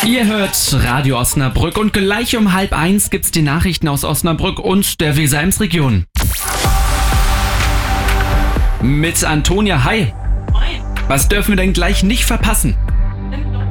Ihr hört Radio Osnabrück und gleich um 12:30 gibt's die Nachrichten aus Osnabrück und der Weser-Ems-Region. Mit Antonia, hi. Was dürfen wir denn gleich nicht verpassen?